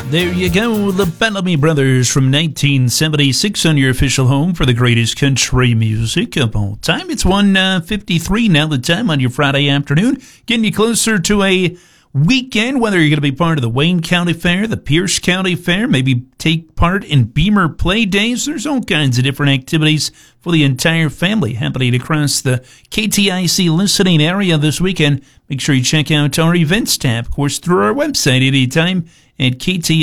There you go, the Bellamy Brothers from 1976 on your official home for the greatest country music of all time. It's 1:53 now, the time on your Friday afternoon, getting you closer to a weekend, whether you're going to be part of the Wayne County Fair, the Pierce County Fair, maybe take part in Beamer Play Days. There's all kinds of different activities for the entire family happening across the KTIC listening area this weekend. Make sure you check out our events tab, of course, through our website anytime at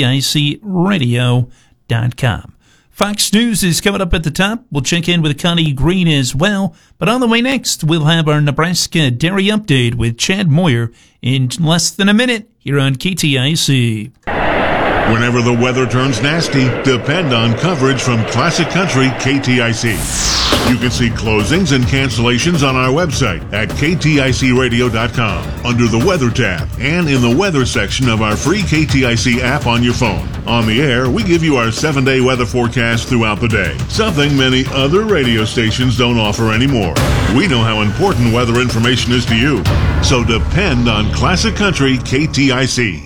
kticradio.com. Fox News is coming up at the top. We'll check in with Connie Green as well. But on the way next, we'll have our Nebraska Dairy Update with Chad Moyer in less than a minute here on KTIC. Whenever the weather turns nasty, depend on coverage from Classic Country KTIC. You can see closings and cancellations on our website at kticradio.com under the Weather tab and in the Weather section of our free KTIC app on your phone. On the air, we give you our 7-day weather forecast throughout the day, something many other radio stations don't offer anymore. We know how important weather information is to you, so depend on Classic Country KTIC.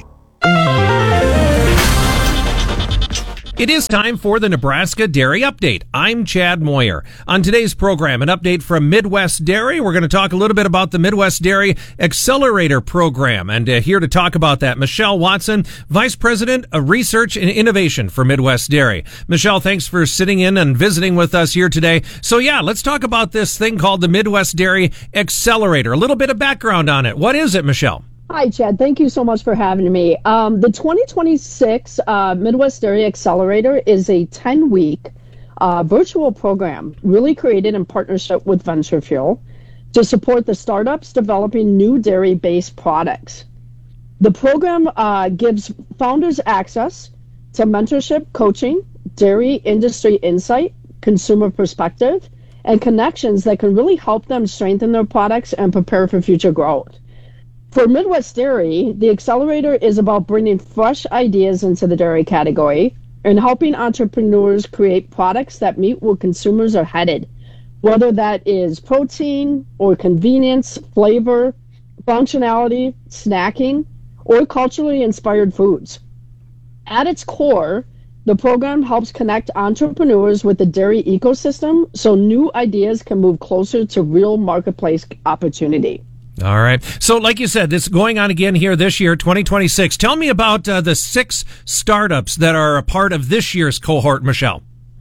It is time for the Nebraska Dairy Update. I'm Chad Moyer. On today's program, an update from Midwest Dairy. We're going to talk a little bit about the Midwest Dairy Accelerator Program. And here to talk about that, Michelle Watson, Vice President of Research and Innovation for Midwest Dairy. Michelle, thanks for sitting in and visiting with us here today. So yeah, let's talk about this thing called the Midwest Dairy Accelerator. A little bit of background on it. What is it, Michelle? Hi, Chad. Thank you so much for having me. The 2026 Midwest Dairy Accelerator is a 10-week virtual program really created in partnership with Venture Fuel to support the startups developing new dairy-based products. The program gives founders access to mentorship, coaching, dairy industry insight, consumer perspective, and connections that can really help them strengthen their products and prepare for future growth. For Midwest Dairy, the Accelerator is about bringing fresh ideas into the dairy category and helping entrepreneurs create products that meet where consumers are headed, whether that is protein or convenience, flavor, functionality, snacking, or culturally inspired foods. At its core, the program helps connect entrepreneurs with the dairy ecosystem so new ideas can move closer to real marketplace opportunity. All right. So like you said, this is going on again here this year, 2026. Tell me about the 6 startups that are a part of this year's cohort, Michelle.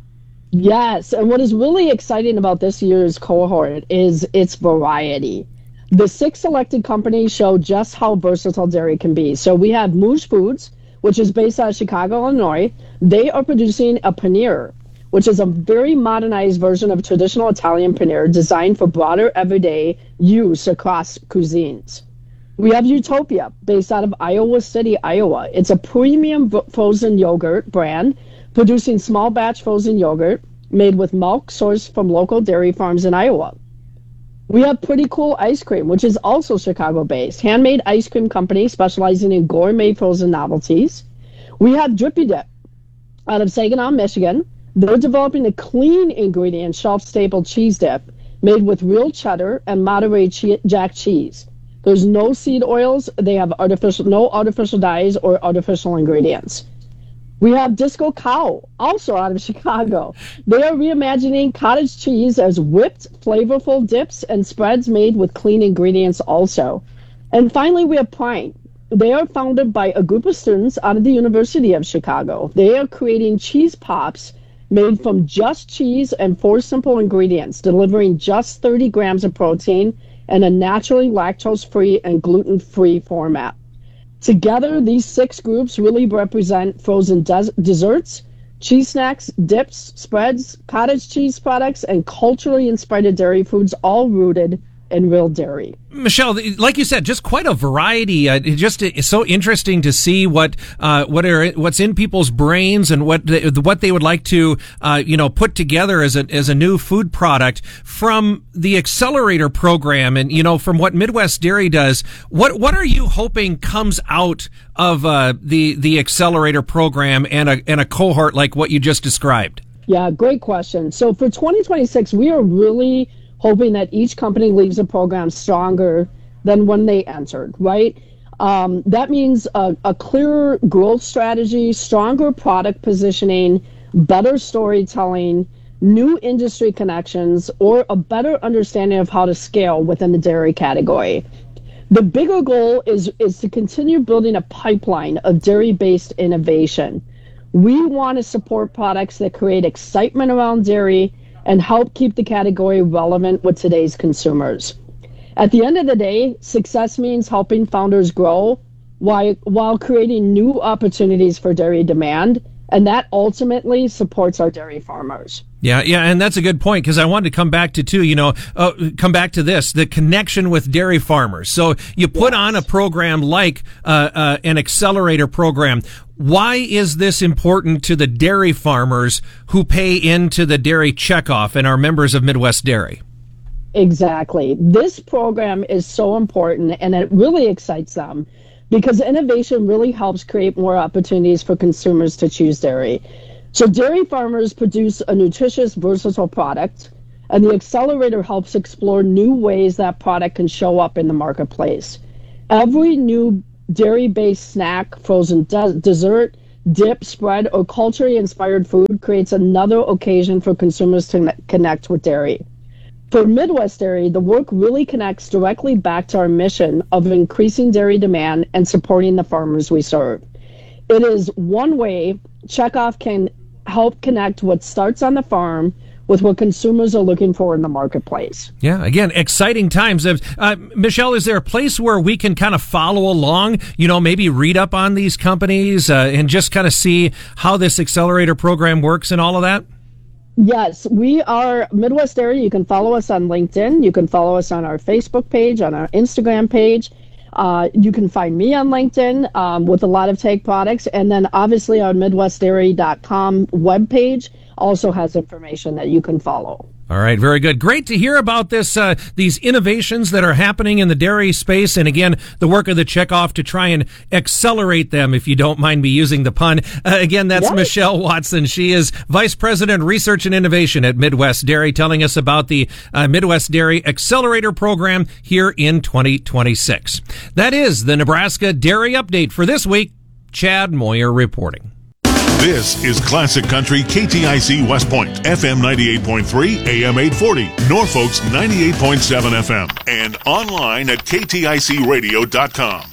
Yes. And what is really exciting about this year's cohort is its variety. The 6 selected companies show just how versatile dairy can be. So we have Moose Foods, which is based out of Chicago, Illinois. They are producing a paneer, which is a very modernized version of traditional Italian paneer designed for broader everyday use across cuisines. We have Utopia, based out of Iowa City, Iowa. It's a premium frozen yogurt brand producing small batch frozen yogurt made with milk sourced from local dairy farms in Iowa. We have Pretty Cool Ice Cream, which is also Chicago-based, handmade ice cream company specializing in gourmet frozen novelties. We have Drippy Dip out of Saginaw, Michigan. They're developing a clean ingredient shelf-stable cheese dip made with real cheddar and Monterey Jack cheese. There's no seed oils. They have no artificial dyes or artificial ingredients. We have Disco Cow, also out of Chicago. They are reimagining cottage cheese as whipped, flavorful dips and spreads made with clean ingredients also. And finally, we have Prime. They are founded by a group of students out of the University of Chicago. They are creating cheese pops made from just cheese and 4 simple ingredients, delivering just 30 grams of protein in a naturally lactose-free and gluten-free format. Together, these 6 groups really represent frozen desserts, cheese snacks, dips, spreads, cottage cheese products, and culturally inspired dairy foods, all rooted in real dairy. Michelle, like you said, just quite a variety. It's so interesting to see what's in people's brains and what they would like to put together as a new food product from the Accelerator program, and from what Midwest Dairy does. What are you hoping comes out of the Accelerator program and a cohort like what you just described? Yeah, great question. So for 2026, we are really hoping that each company leaves the program stronger than when they entered, right? That means a clearer growth strategy, stronger product positioning, better storytelling, new industry connections, or a better understanding of how to scale within the dairy category. The bigger goal is to continue building a pipeline of dairy-based innovation. We want to support products that create excitement around dairy and help keep the category relevant with today's consumers. At the end of the day, success means helping founders grow while creating new opportunities for dairy demand, and that ultimately supports our dairy farmers. Yeah, and that's a good point, because I wanted to come back to, this, the connection with dairy farmers. So you put on a program like an accelerator program. Why is this important to the dairy farmers who pay into the dairy checkoff and are members of Midwest Dairy? Exactly. This program is so important, and it really excites them because innovation really helps create more opportunities for consumers to choose dairy. So dairy farmers produce a nutritious, versatile product, and the accelerator helps explore new ways that product can show up in the marketplace. Every new dairy-based snack, frozen dessert, dip, spread, or culturally inspired food creates another occasion for consumers to connect with dairy. For Midwest Dairy, the work really connects directly back to our mission of increasing dairy demand and supporting the farmers we serve. It is one way Checkoff can help connect what starts on the farm with what consumers are looking for in the marketplace. Yeah, again, exciting times. Michelle, is there a place where we can kind of follow along, maybe read up on these companies and just kind of see how this accelerator program works and all of that? Yes, we are Midwest Dairy. You can follow us on LinkedIn. You can follow us on our Facebook page, on our Instagram page. You can find me on LinkedIn with a lot of Tag products. And then obviously our MidwestDairy.com webpage also has information that you can follow. All right, very good. Great to hear about this, these innovations that are happening in the dairy space. And again, the work of the Checkoff to try and accelerate them, if you don't mind me using the pun. Again, that's yes. Michelle Watson. She is Vice President, Research and Innovation at Midwest Dairy, telling us about the Midwest Dairy Accelerator Program here in 2026. That is the Nebraska Dairy Update for this week. Chad Moyer reporting. This is Classic Country KTIC West Point, FM 98.3, AM 840, Norfolk's 98.7 FM, and online at kticradio.com.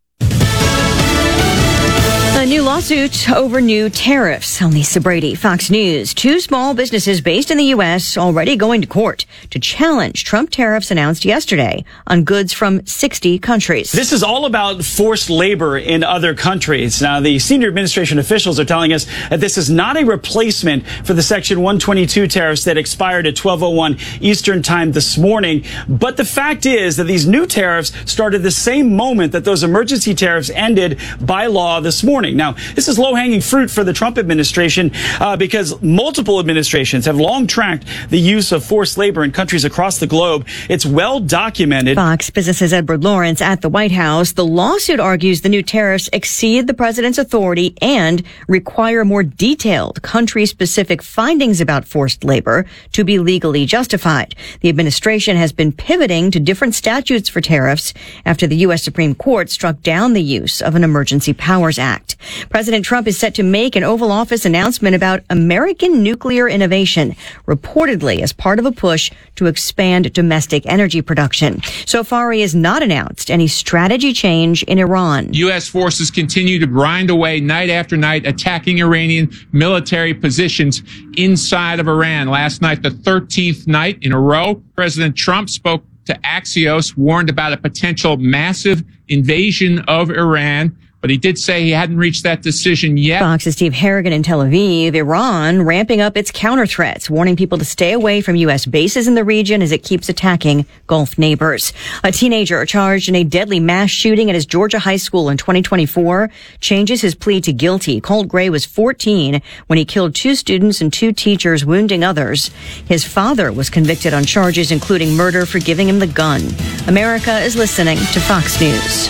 A new lawsuit over new tariffs. I'm Lisa Brady, Fox News. Two small businesses based in the U.S. already going to court to challenge Trump tariffs announced yesterday on goods from 60 countries. This is all about forced labor in other countries. Now, the senior administration officials are telling us that this is not a replacement for the Section 122 tariffs that expired at 12:01 Eastern Time this morning. But the fact is that these new tariffs started the same moment that those emergency tariffs ended by law this morning. Now, this is low-hanging fruit for the Trump administration because multiple administrations have long tracked the use of forced labor in countries across the globe. It's well documented. Fox Business's Edward Lawrence at the White House. The lawsuit argues the new tariffs exceed the president's authority and require more detailed country-specific findings about forced labor to be legally justified. The administration has been pivoting to different statutes for tariffs after the U.S. Supreme Court struck down the use of an Emergency Powers Act. President Trump is set to make an Oval Office announcement about American nuclear innovation, reportedly as part of a push to expand domestic energy production. So far, he has not announced any strategy change in Iran. U.S. forces continue to grind away night after night, attacking Iranian military positions inside of Iran. Last night, the 13th night in a row, President Trump spoke to Axios, warned about a potential massive invasion of Iran. But he did say he hadn't reached that decision yet. Fox's Steve Harrigan in Tel Aviv. Iran ramping up its counter threats, warning people to stay away from U.S. bases in the region as it keeps attacking Gulf neighbors. A teenager charged in a deadly mass shooting at his Georgia high school in 2024 changes his plea to guilty. Colt Gray was 14 when he killed 2 students and 2 teachers, wounding others. His father was convicted on charges including murder for giving him the gun. America is listening to Fox News.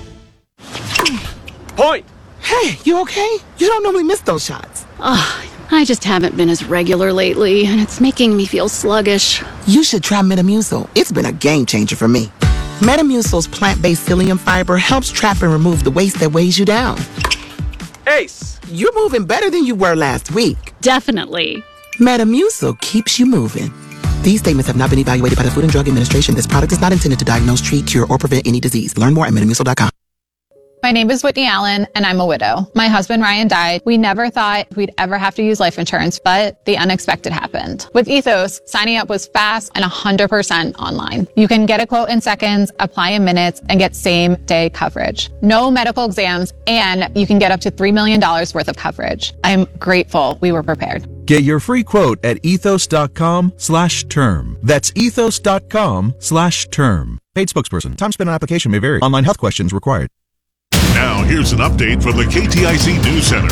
Point! Hey, you okay? You don't normally miss those shots. I just haven't been as regular lately, and it's making me feel sluggish. You should try Metamucil. It's been a game changer for me. Metamucil's plant-based psyllium fiber helps trap and remove the waste that weighs you down. Ace! You're moving better than you were last week. Definitely. Metamucil keeps you moving. These statements have not been evaluated by the Food and Drug Administration. This product is not intended to diagnose, treat, cure, or prevent any disease. Learn more at Metamucil.com. My name is Whitney Allen, and I'm a widow. My husband, Ryan, died. We never thought we'd ever have to use life insurance, but the unexpected happened. With Ethos, signing up was fast and 100% online. You can get a quote in seconds, apply in minutes, and get same-day coverage. No medical exams, and you can get up to $3 million worth of coverage. I'm grateful we were prepared. Get your free quote at ethos.com/term. That's ethos.com/term. Paid spokesperson. Time spent on application may vary. Online health questions required. Now, here's an update from the KTIC News Center.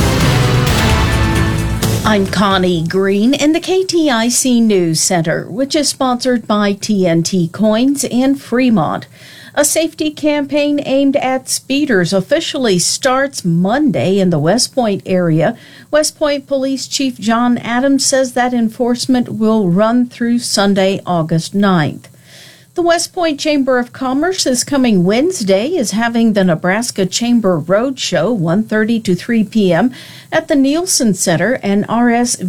I'm Connie Green in the KTIC News Center, which is sponsored by TNT Coins and Fremont. A safety campaign aimed at speeders officially starts Monday in the West Point area. West Point Police Chief John Adams says that enforcement will run through Sunday, August 9th. The West Point Chamber of Commerce this coming Wednesday is having the Nebraska Chamber Roadshow 1:30 to 3 p.m. at the Nielsen Center and RS